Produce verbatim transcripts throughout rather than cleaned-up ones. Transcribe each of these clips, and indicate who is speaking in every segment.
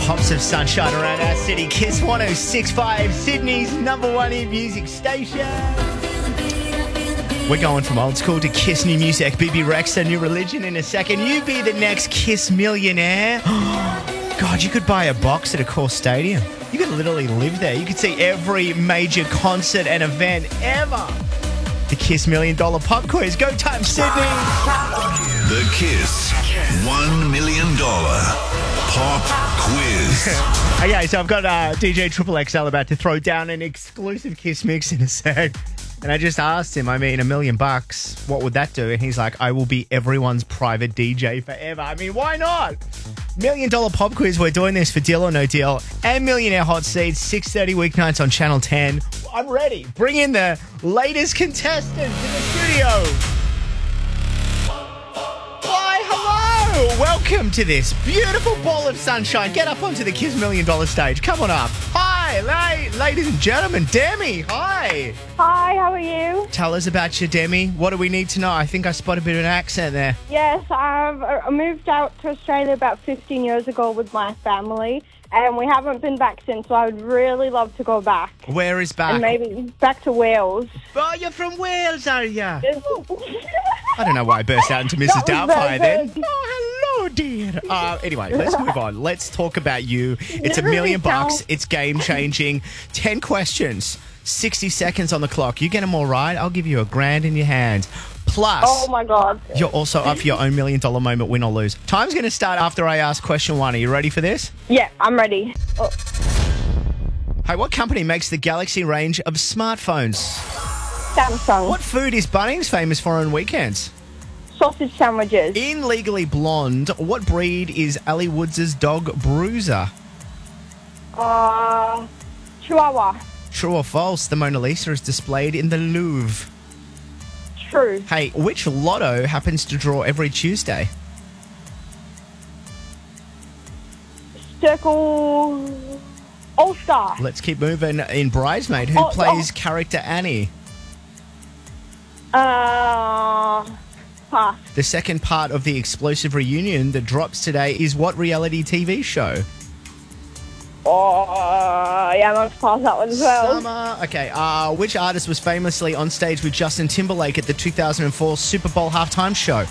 Speaker 1: Pops of sunshine around our city. Kiss one oh six point five, Sydney's number one hit music station. We're going from old school to Kiss new music. B B Rexa, New Religion in a second. You be the next Kiss millionaire. God, you could buy a box at a core stadium. You could literally live there. You could see every major concert and event ever. The Kiss Million Dollar Pop Quiz. Go time, Sydney.
Speaker 2: The Kiss one million dollar Pop Quiz.
Speaker 1: Okay, so I've got uh, D J Triple X L about to throw down an exclusive Kiss mix in a sec. And I just asked him, I mean, a million bucks, what would that do? And he's like, I will be everyone's private D J forever. I mean, why not? Million Dollar Pop Quiz. We're doing this for Deal or No Deal and Millionaire Hot Seats, six thirty weeknights on Channel ten. I'm ready. Bring in the latest contestants in the studio. Why, hello. Welcome to this beautiful ball of sunshine. Get up onto the Kiss Million Dollar stage. Come on up. Hi, la- ladies and gentlemen. Demi, hi.
Speaker 3: Hi, how are you?
Speaker 1: Tell us about you, Demi. What do we need to know? I think I spotted a bit of an accent there.
Speaker 3: Yes, I've I moved out to Australia about fifteen years ago with my family, and we haven't been back since, so I would really love to go back.
Speaker 1: Where is back?
Speaker 3: And maybe back to Wales.
Speaker 1: Oh, you're from Wales, are you?
Speaker 3: I
Speaker 1: I don't know why I burst out into Missus
Speaker 3: That was
Speaker 1: Doubtfire
Speaker 3: very
Speaker 1: then.
Speaker 3: good.
Speaker 1: Oh, hello, dear. Uh, anyway, let's move on. Let's talk about you. It's a
Speaker 3: Never
Speaker 1: million
Speaker 3: really
Speaker 1: bucks.
Speaker 3: count.
Speaker 1: It's game-changing. Ten questions, sixty seconds on the clock. You get them all right, I'll give you a grand in your hand. Plus,
Speaker 3: Oh my God.
Speaker 1: you're also up for your own million-dollar moment, win or lose. Time's going to start after I ask question one. Are you ready for this?
Speaker 3: Yeah, I'm ready. Oh,
Speaker 1: Hey, what company makes the Galaxy range of smartphones?
Speaker 3: Samsung.
Speaker 1: What food is Bunnings famous for on weekends?
Speaker 3: Sausage sandwiches.
Speaker 1: In Legally Blonde, what breed is Ali Woods' dog Bruiser?
Speaker 3: Uh, Chihuahua.
Speaker 1: True or false, the Mona Lisa is displayed in the Louvre.
Speaker 3: True.
Speaker 1: Hey, which lotto happens to draw every Tuesday?
Speaker 3: Circle. All Star.
Speaker 1: Let's keep moving. In Bridesmaid, who
Speaker 3: Oh,
Speaker 1: plays
Speaker 3: oh.
Speaker 1: character Annie?
Speaker 3: Uh, pass.
Speaker 1: The second part of the explosive reunion that drops today is what reality T V show?
Speaker 3: Oh, yeah, I'm going to pass that one as well.
Speaker 1: Summer. Okay, uh, which artist was famously on stage with Justin Timberlake at the two thousand four Super Bowl halftime show?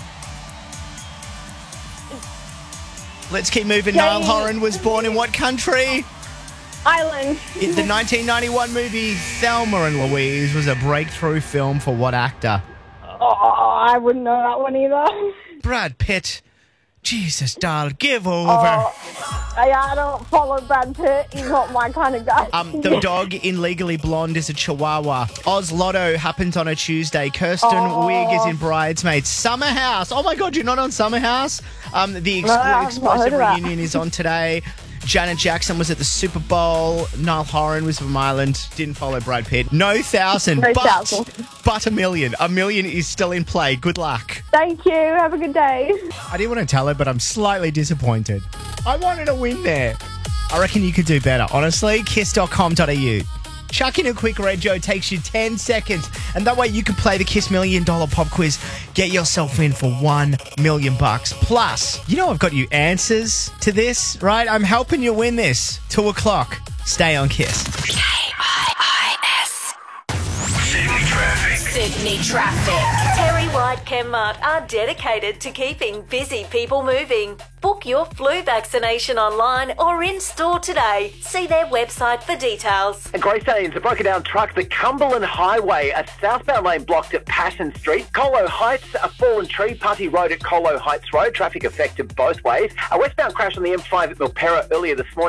Speaker 1: Let's keep moving.
Speaker 3: Jane.
Speaker 1: Niall Horan was born in what country?
Speaker 3: Island.
Speaker 1: In the nineteen ninety-one movie Thelma and Louise was a breakthrough film for what actor?
Speaker 3: Oh, I wouldn't know that one either.
Speaker 1: Brad Pitt. Jesus, darling, give over.
Speaker 3: Oh, I, I don't follow Brad Pitt. He's not my kind of guy.
Speaker 1: Um, the dog in Legally Blonde is a Chihuahua. Oz Lotto happens on a Tuesday. Kirsten
Speaker 3: Oh.
Speaker 1: Wig is in Bridesmaids. Summer House. Oh my God, you're not on Summer House? Um, the
Speaker 3: No, I've not
Speaker 1: exclu-
Speaker 3: heard
Speaker 1: explosive
Speaker 3: of that.
Speaker 1: reunion is on today. Janet Jackson was at the Super Bowl. Niall Horan was from Ireland. Didn't follow Brad Pitt. No thousand,
Speaker 3: No
Speaker 1: but,
Speaker 3: thousand.
Speaker 1: but a million. A million is still in play. Good luck.
Speaker 3: Thank you. Have a good day.
Speaker 1: I didn't want to tell her, but I'm slightly disappointed. I wanted to win there. I reckon you could do better. Honestly, kiss dot com dot a u. Chuck in a quick rego takes you ten seconds, and that way you can play the Kiss Million Dollar Pop Quiz. Get yourself in for one million bucks. Plus, you know I've got you answers to this, right? I'm helping you win this. Two o'clock. Stay on Kiss.
Speaker 4: K I I S.
Speaker 2: Sydney traffic.
Speaker 4: Sydney traffic. Terry White Chemmart are dedicated to keeping busy people moving. Book your flu vaccination online or in store today. See their website for details.
Speaker 5: And Grey Stallions, a broken down truck, the Cumberland Highway, a southbound lane blocked at Passion Street. Colo Heights, a fallen tree, Putty Road at Colo Heights Road, traffic affected both ways. A westbound crash on the M five at Milperra earlier this morning.